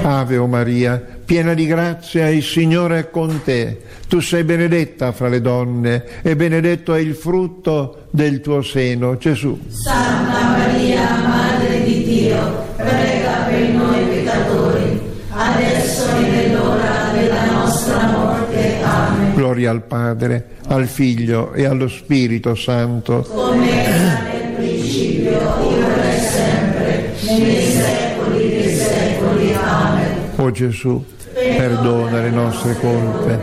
Ave o Maria, piena di grazia, il Signore è con te. Tu sei benedetta fra le donne e benedetto è il frutto del tuo seno, Gesù. Santa Maria, Madre di Dio, prega per noi peccatori, adesso e nell'ora della nostra morte. Amen. Gloria al Padre, al Figlio e allo Spirito Santo. Come era nel principio, ora e sempre, nei secoli dei secoli. Amen. O Gesù, perdona le nostre colpe,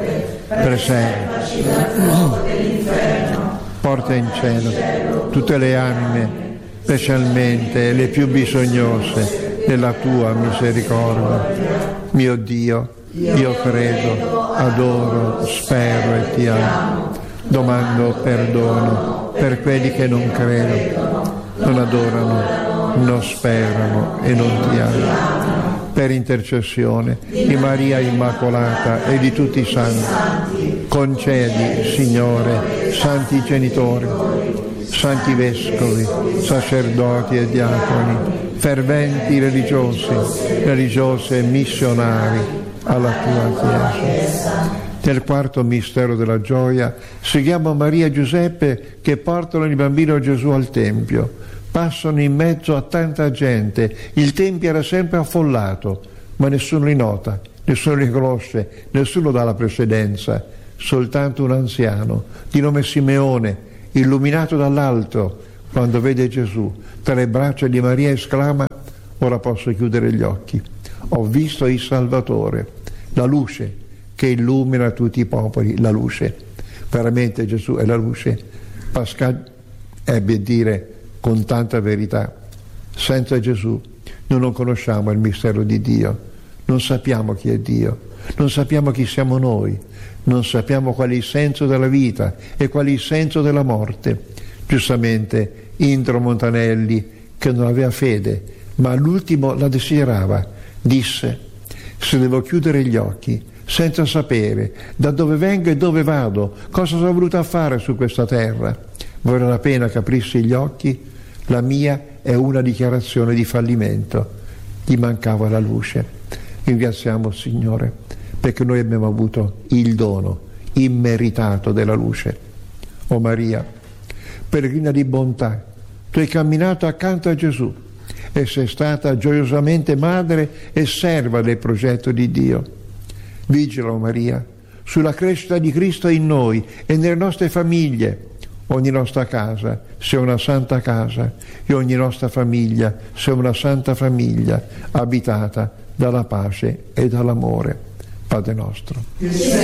preservaci dal fuoco dell'inferno, porta in cielo tutte le anime, specialmente le più bisognose della tua misericordia. Mio Dio, io credo, adoro, spero e ti amo. Domando perdono per quelli che non credono, non adorano, non sperano e non ti amano. Per intercessione di Maria Immacolata e di tutti i santi, concedi, Signore, santi genitori, santi vescovi, sacerdoti e diaconi, ferventi religiosi, religiose e missionari alla tua Chiesa. Nel quarto mistero della gioia seguiamo Maria e Giuseppe che portano il bambino Gesù al Tempio. Passano in mezzo a tanta gente, il Tempio era sempre affollato, ma nessuno li nota, nessuno li conosce, nessuno dà la precedenza, soltanto un anziano di nome Simeone, illuminato dall'alto, quando vede Gesù tra le braccia di Maria esclama: ora posso chiudere gli occhi, ho visto il Salvatore, la luce che illumina tutti i popoli, la luce. Veramente Gesù è la luce. Pascal ebbe a dire con tanta verità: senza Gesù noi non conosciamo il mistero di Dio, non sappiamo chi è Dio, non sappiamo chi siamo noi, non sappiamo qual è il senso della vita e qual è il senso della morte. Giustamente Indro Montanelli, che non aveva fede, ma all'ultimo la desiderava, disse: se devo chiudere gli occhi senza sapere da dove vengo e dove vado, cosa sono venuta a fare su questa terra, vale la pena che aprissi gli occhi? La mia è una dichiarazione di fallimento. Gli mancava la luce. Ringraziamo il Signore perché noi abbiamo avuto il dono immeritato della luce. O Maria, pellegrina di bontà, tu hai camminato accanto a Gesù e sei stata gioiosamente madre e serva del progetto di Dio. Vigila, o Maria, sulla crescita di Cristo in noi e nelle nostre famiglie. Ogni nostra casa sia una santa casa e ogni nostra famiglia sia una santa famiglia abitata dalla pace e dall'amore. Padre nostro.